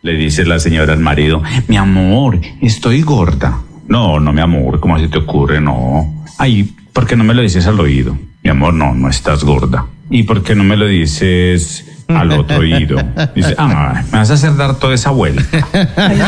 Le dice la señora al marido, mi amor, estoy gorda. No, mi amor, ¿cómo se te ocurre? No. Ay, ¿por qué no me lo dices al oído? Mi amor, no estás gorda. ¿Y por qué no me lo dices al otro oído? Dice, me vas a hacer dar toda esa vuelta.